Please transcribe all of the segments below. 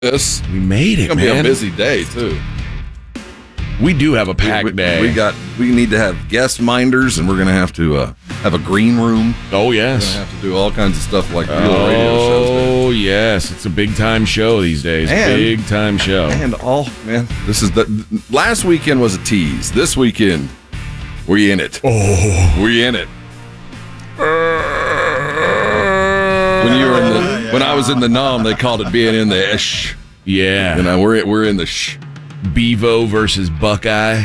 This We made it, it's gonna man. be a busy day too. We do have a packed day. We need to have guest minders, and we're gonna have to have a green room. Oh, We're yes. gonna have to do all kinds of stuff like real radio shows. Oh, yes. It's a big-time show these days. And- Big-time show. And this is the last weekend was a tease. This weekend, we in it. Oh. We in it. When I was in the nom, they called it being in the ish. Yeah. You know, we're in the sh. Bevo versus Buckeye.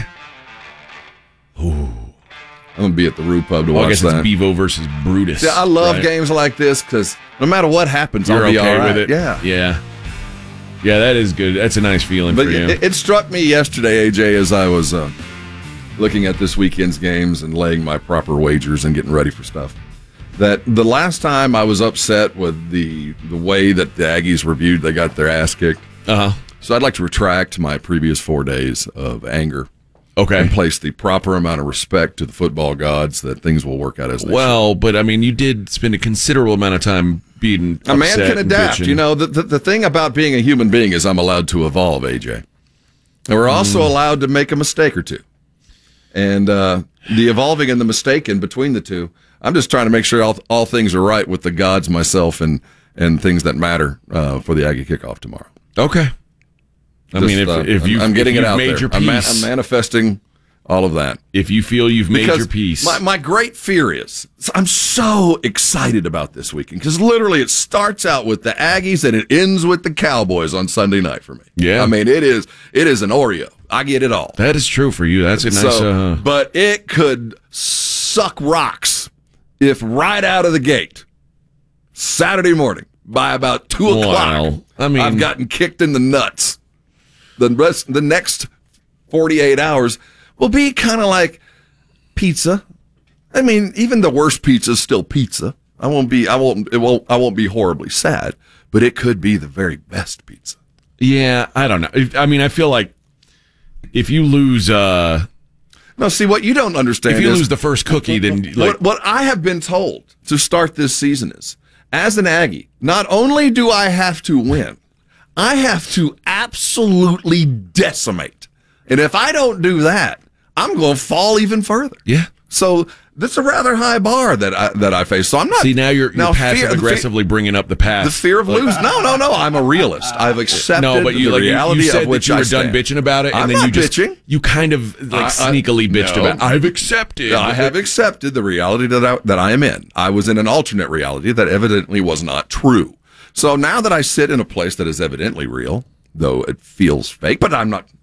I'm gonna be at the Rue Pub to Well, I watch guess that. it's Bevo versus Brutus. Yeah, I love right? games like this because no matter what happens, You're I'll be okay all right. with it? Yeah. Yeah. Yeah, that is good. That's a nice feeling But for you. it struck me yesterday, AJ, as I was looking at this weekend's games and laying my proper wagers and getting ready for stuff, that the last time I was upset with the way that the Aggies were viewed, they got their ass kicked. Uh-huh. So I'd like to retract my previous 4 days of anger Okay. and place the proper amount of respect to the football gods that things will work out as they Well, but I mean, you did spend a considerable amount of time being should. A man upset can and adapt. bitching. You know, the thing about being a human being is I'm allowed to evolve, AJ. And we're also allowed to make a mistake or two. And the evolving and the mistaken between the two, I'm just trying to make sure all things are right with the gods, myself, and things that matter for the Aggie kickoff tomorrow. Okay. I mean, if you I'm getting if it you've out made there. your I'm peace, manifesting all of that. if you feel you've made Because your peace, My great fear is I'm so excited about this weekend because literally it starts out with the Aggies and it ends with the Cowboys on Sunday night for me. Yeah. I mean, it is an Oreo. I get it all. that is true for you. That's a nice. But it could suck rocks if right out of the gate, Saturday morning, by about 2 o'clock, Well, I mean- I've gotten kicked in the nuts. The next 48 hours will be kind of like pizza. I mean, even the worst pizza is still pizza. I won't be horribly sad, but it could be the very best pizza. Yeah, I don't know. I mean, I feel like if you lose, No, see what you don't understand. if you is lose the first cookie, then like what I have been told to start this season is, as an Aggie, not only do I have to win, I have to absolutely decimate. And if I don't do that, I'm going to fall even further. yeah. So that's a rather high bar that I face. So I'm not. See, now you're passive aggressively bringing up the past. The fear of losing. No. I'm a realist. I've accepted No, but you the reality you said of which that you I were done stand. bitching about it, and I'm then not you just bitching. you kind of like I- sneakily bitched no. about. I've accepted. I have accepted the reality that I am in. I was in an alternate reality that evidently was not true. So now that I sit in a place that is evidently real, though it feels fake, but I'm not,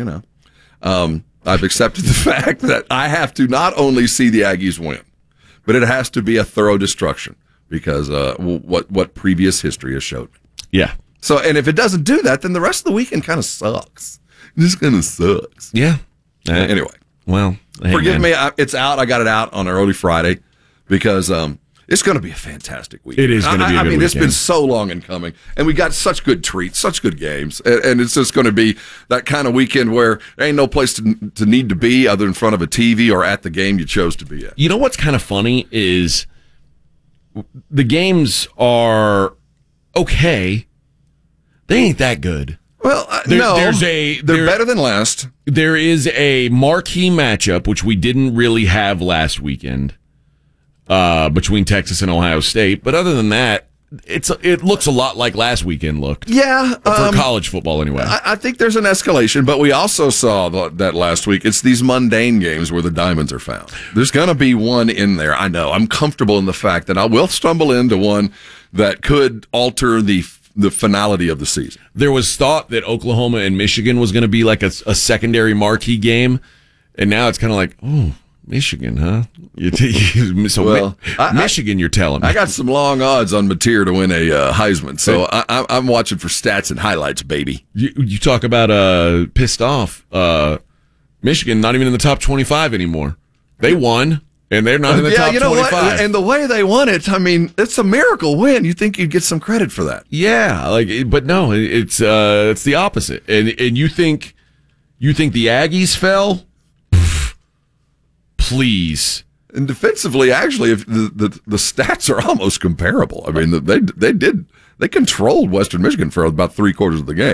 I've accepted the fact that I have to not only see the Aggies win, but it has to be a thorough destruction because what previous history has showed me. Yeah. So, and if it doesn't do that, then the rest of the weekend kind of sucks. This kind of sucks. Yeah. Anyway. Well, hey, Forgive man. me. It's out. I got it out on early Friday because it's going to be a fantastic week. It is gonna be a I good mean, it's weekend. been so long in coming, and we got such good treats, such good games, and it's just going to be that kind of weekend where there ain't no place to need to be other in front of a TV or at the game you chose to be at. You know what's kind of funny is the games are okay. They ain't that good. Well, There- they're better than last. There is a marquee matchup, which we didn't really have last weekend, between Texas and Ohio State. But other than that, it looks a lot like last weekend looked. Yeah, For college football, anyway. I think there's an escalation, but we also saw that last week. It's these mundane games where the diamonds are found. There's going to be one in there. I know. I'm comfortable in the fact that I will stumble into one that could alter the finality of the season. There was thought that Oklahoma and Michigan was going to be like a secondary marquee game, and now it's kind of like, oh, Michigan, huh? Michigan, you're telling me. I got some long odds on Mateer to win a Heisman, so I'm watching for stats and highlights, baby. You talk about pissed off. Michigan not even in the top 25 anymore. They won, and they're not in the top 25. What? And the way they won it, I mean, it's a miracle win. You think you'd get some credit for that? Yeah, but no, it's the opposite. And you think the Aggies fell? Pfft, please. And defensively, actually, if the stats are almost comparable. I mean, they did they controlled Western Michigan for about 3/4 of the game.